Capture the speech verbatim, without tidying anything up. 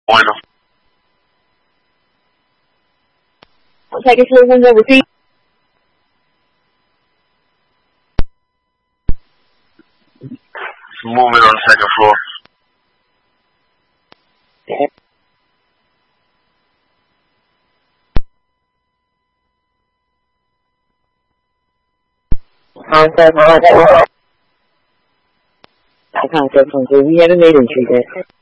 Bueno. O sea que se lo pongo a repeat. Move it on the second floor. I can't get from there. We haven't made entry there.